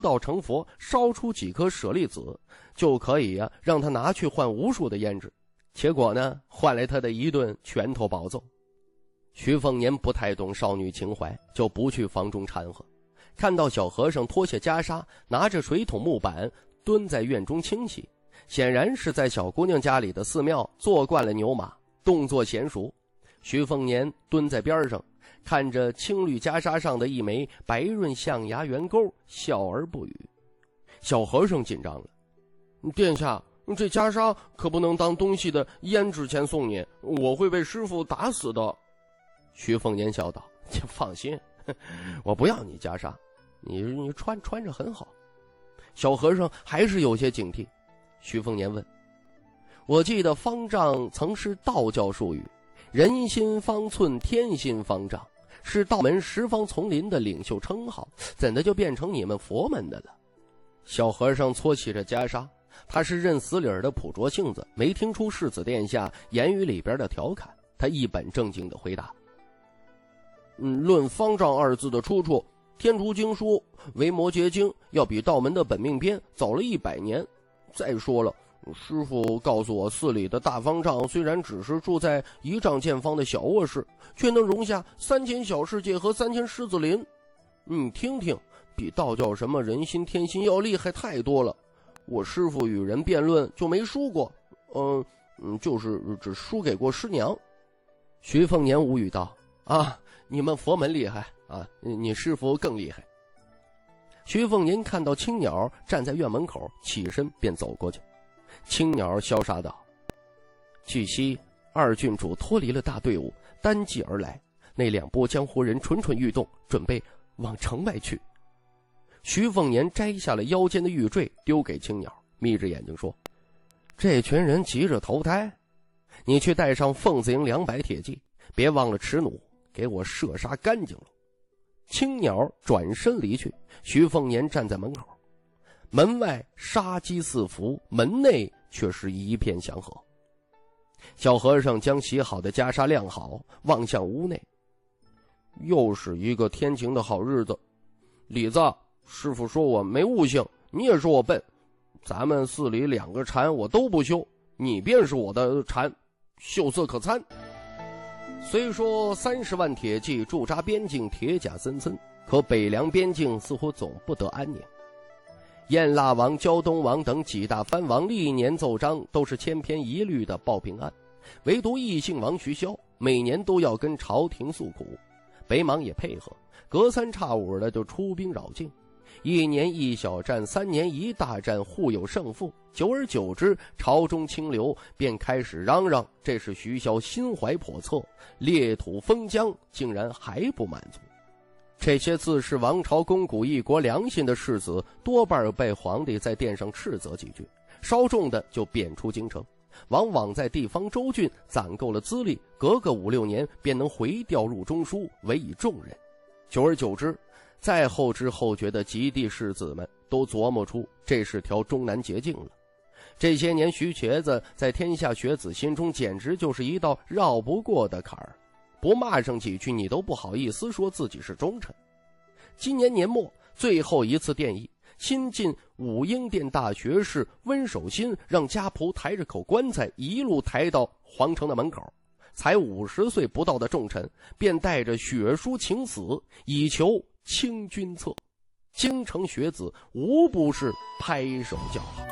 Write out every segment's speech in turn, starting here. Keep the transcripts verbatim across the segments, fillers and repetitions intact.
道成佛，烧出几颗舍利子，就可以啊让他拿去换无数的胭脂。结果呢，换来他的一顿拳头暴揍。徐凤年不太懂少女情怀，就不去房中掺和。看到小和尚脱下袈裟，拿着水桶木板蹲在院中清洗，显然是在小姑娘家里的寺庙坐惯了牛马，动作娴熟。徐凤年蹲在边上，看着青绿袈裟上的一枚白润象牙圆钩，笑而不语。小和尚紧张了：殿下，这袈裟可不能当东西的胭脂钱送你，我会被师父打死的。徐凤年笑道：放心，我不要你袈裟，你你穿穿着很好。小和尚还是有些警惕。徐凤年问：我记得方丈曾是道教术语，人心方寸，天心方丈，是道门十方丛林的领袖称号，怎的就变成你们佛门的了？小和尚搓起着袈裟，他是认死理儿的朴拙性子，没听出世子殿下言语里边的调侃，他一本正经地回答：嗯，论方丈二字的出处，天竺经书维摩诘经要比道门的本命篇早了一百年。再说了，师父告诉我，寺里的大方丈虽然只是住在一丈见方的小卧室，却能容下三千小世界和三千狮子林。你听听，比道教什么人心天心要厉害太多了。我师父与人辩论就没输过，嗯嗯，就是只输给过师娘。徐凤年无语道：啊，你们佛门厉害啊，你师父更厉害。徐凤年看到青鸟站在院门口，起身便走过去。青鸟潇洒道：据悉二郡主脱离了大队伍，单骑而来，那两拨江湖人蠢蠢欲动，准备往城外去。徐凤年摘下了腰间的玉坠，丢给青鸟，眯着眼睛说：这群人急着投胎，你去带上凤子营两百铁骑，别忘了持弩，给我射杀干净了。青鸟转身离去，徐凤年站在门口。门外杀机四伏，门内却是一片祥和。小和尚将洗好的袈裟晾好，望向屋内。又是一个天晴的好日子。李子，师父说我没悟性，你也说我笨，咱们寺里两个禅我都不修，你便是我的禅，秀色可餐。虽说三十万铁骑驻扎边境，铁甲森森，可北凉边境似乎总不得安宁。燕腊王、胶东王等几大藩王历年奏章都是千篇一律的报平安，唯独异姓王徐骁每年都要跟朝廷诉苦，北莽也配合，隔三差五的就出兵扰境，一年一小战，三年一大战，互有胜负。久而久之，朝中清流便开始嚷嚷，这是徐骁心怀叵测，裂土封疆，竟然还不满足。这些自是王朝肱骨一国良心的士子，多半被皇帝在殿上斥责几句，稍重的就贬出京城，往往在地方州郡攒够了资历，隔个五六年便能回调入中书，委以重任。久而久之，再后知后觉的极地士子们都琢磨出这是条终南捷径了。这些年，徐瘸子在天下学子心中简直就是一道绕不过的坎儿，不骂上几句，你都不好意思说自己是忠臣。今年年末最后一次殿议，新晋武英殿大学士温守新让家仆抬着口棺材一路抬到皇城的门口，才五十岁不到的重臣便带着血书请死，以求清君侧。京城学子无不是拍手叫好。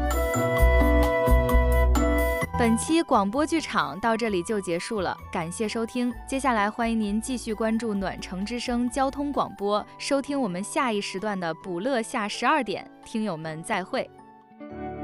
本期广播剧场到这里就结束了，感谢收听。接下来欢迎您继续关注暖城之声交通广播，收听我们下一时段的捕乐下十二点。听友们再会。